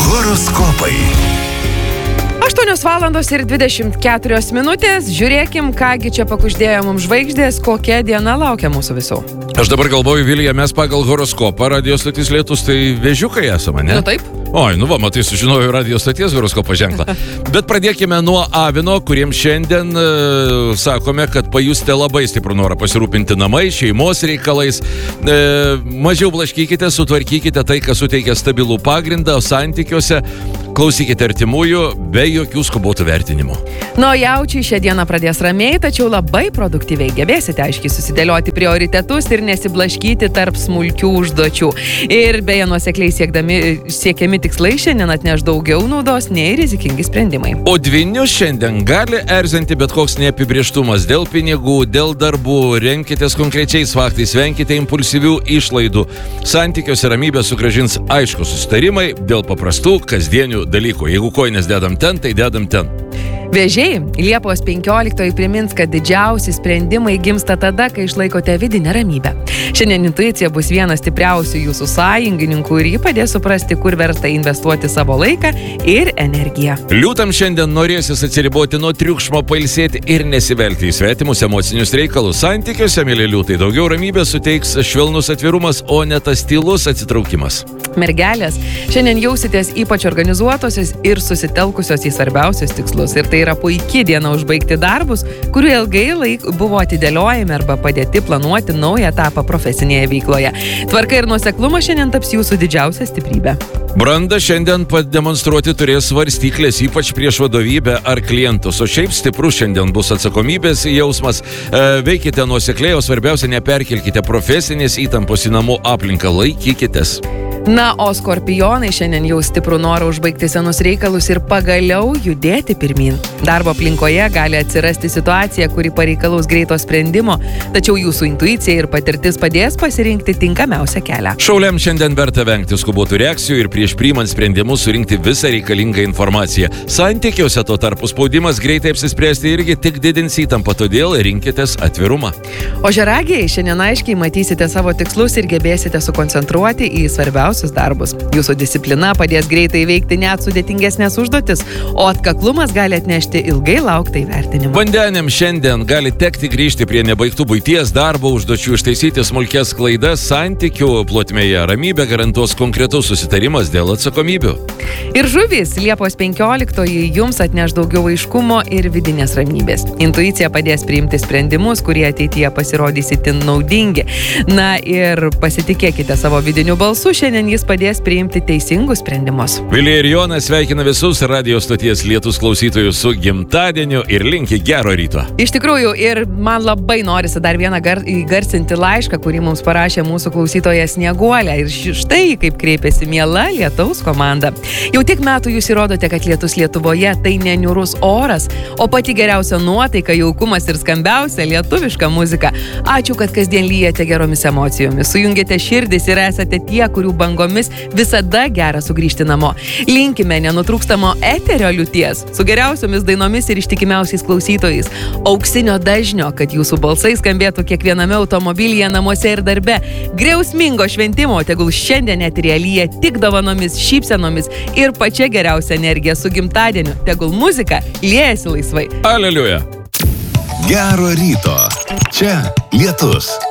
Horoskopai. 8:24. Žiūrėkim, kągi čia pakuždėjo mums žvaigždės, kokia diena laukia mūsų visų. Aš dabar galvoju, Vilija, mes pagal horoskopą Radio stotis Lietus, tai vėžiukai esame, ne? Nu taip. Oi, matai, sužinojau Radio stoties horoskopo ženklą. Bet pradėkime nuo avino, kuriems šiandien sakome, kad pajusite labai stiprų norą pasirūpinti namai, šeimos reikalais. Mažiau blaškykite, sutvarkykite tai, kas suteikia stabilų pagrindą santykiuose. Klausykite artimųjų be jokių skubotų vertinimų. Nuo jaučiai šią dieną pradės ramiai, tačiau labai produktyviai gebėsite aiškiai susidėlioti prioritetus ir nesiblaškyti tarp smulkių užduočių. Ir beje, nuosekliai siekiami tikslai šiandien atneš daugiau naudos nei rizikingi sprendimai. O dvynius šiandien gali erzinti bet koks neapibrieštumas dėl pinigų, dėl darbų. Renkitės konkrečiais faktais, venkite impulsyvių išlaidų. Santykiuose ramybę sugrąžins aiškus susitarimai dėl paprastų kasdienių dalykų. Jeigu kojines dedam ten, tai dedam ten. Vėžiai, Liepos 15 primins, kad didžiausi sprendimai gimsta tada, kai išlaikote vidinę ramybę. Šiandien intuicija bus vienas stipriausių jūsų sąjungininkų ir ji padės suprasti, kur verta investuoti savo laiką ir energiją. Liūtam šiandien norėsis atsiriboti nuo triukšmo, pailsėti ir nesivelti į svetimus emocinius reikalus. Santykiuose, mėly liūtai, daugiau ramybės suteiks švelnus atvirumas, o ne tas tylus atsitraukimas. Mergelės, šiandien jausitės ypač organizuotosios ir susitelkusios į svarbiausius tikslus. Ir tai yra puikia diena užbaigti darbus, kurių ilgai buvo atidėliojami arba padėti planuoti naują etapą profesinėje veikloje. Tvarka ir nuoseklumas šiandien taps jūsų didžiausia stiprybė. Brandą šiandien pademonstruoti turės svarstyklės, ypač prieš vadovybę ar klientus. O šiaip stiprus šiandien bus atsakomybės jausmas. Veikite nuosekliai, o svarbiausia, neperkelkite profesinės įtampos į namų aplinką. Laikykitės. Na, o skorpionai šiandien jau stiprų norą užbaigti senus reikalus ir pagaliau judėti pirmin. Darbo aplinkoje gali atsirasti situacija, kuri pareikalaus greito sprendimo, tačiau jūsų intuicija ir patirtis padės pasirinkti tinkamiausią kelią. Šauliam šiandien verta vengti skubotų reakcijų ir prieš priimant sprendimus surinkti visą reikalingą informaciją. Santykiuose tuo tarpu spaudimas greitai apsispręsti irgi tik didins įtampą, todėl rinkitės atvirumą. O žeragiai, šiandien aiškiai matysite savo tikslus ir gebėsite sukoncentruoti į svarbiausius darbus. Jūsų disciplina padės greitai įveikti net sudėtingesnės užduotis, o atkaklumas gali atnešti ilgai lauktą įvertinimą. Vandeniam šiandien gali tekti grįžti prie nebaigtų buities darbo užduočių, ištaisyti smulkės klaidas santykių plotmėje. Ramybę garantuos konkretus susitarimas dėl atsakomybių. Ir žuvys, Liepos 15 jums atneš daugiau aiškumo ir vidinės ramybės. Intuicija padės priimti sprendimus, kurie ateityje pasirodys itin naudingi. Na ir pasitikėkite savo vidiniu balsu, šiandien jis padės priimti teisingus sprendimus. Vilija ir Jonas sveikina visus Radio stoties Lietus klausytojus su gimtadieniu ir linki gero ryto. Iš tikrųjų, ir man labai norisi dar vieną įgarsinti laišką, kurį mums parašė mūsų klausytoja Snieguolė. Ir štai kaip kreipėsi miela Lietaus komanda. Jau tiek metų jūs įrodote, kad lietus Lietuvoje tai ne niūrus oras, o pati geriausia nuotaika, jaukumas ir skambiausia lietuviška muzika. Ačiū, kad kasdien lyjate geromis emocijomis, sujungėte širdis ir esate tie, kurių bangomis visada gera sugrįžti namo. Linkime nenutrūkstamo eterio liūties, su geriausiomis dainomis ir ištikimiausiais klausytojais. Auksinio dažnio, kad jūsų balsai skambėtų kiekviename automobilyje, namuose ir darbe. Griausmingo šventimo, tegul šiandien eteryje lyja tik dovanomis, šypsenomis ir pačia geriausia energija su gimtadieniu. Tegul muzika liejasi laisvai. Aleliuja. Gero ryto. Čia Lietus.